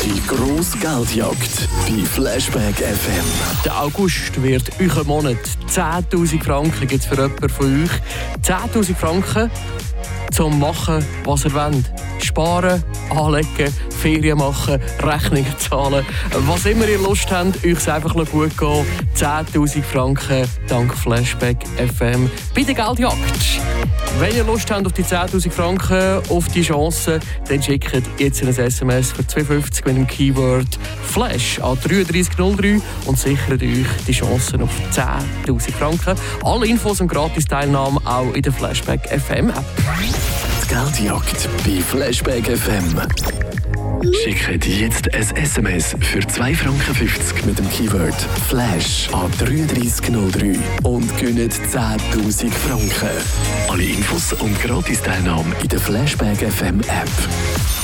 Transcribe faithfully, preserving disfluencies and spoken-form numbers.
Die grosse Geldjagd bei Flashback F M. Der August wird euer Monat. zehntausend Franken gibt es für jemanden von euch. zehntausend Franken zum machen, was ihr wollt. Sparen, anlegen, Ferien machen, Rechnungen zahlen. Was immer ihr Lust habt, euch es einfach gut gehen. zehntausend Franken dank Flashback F M bei der Geldjagd. Wenn ihr Lust habt auf die zehntausend Franken, auf die Chance, dann schickt jetzt ein S M S für zwei fünfzig mit dem Keyword Flash an drei drei null drei und sichert euch die Chancen auf zehntausend Franken. Alle Infos und Gratis-Teilnahme auch in der Flashback F M App. Die Geldjagd bei Flashback F M. Schickt jetzt ein S M S für zwei Franken fünfzig mit dem Keyword Flash an drei drei null drei und gewinnt zehntausend Franken. Alle Infos und Gratis-Teilnahme in der Flashback F M App.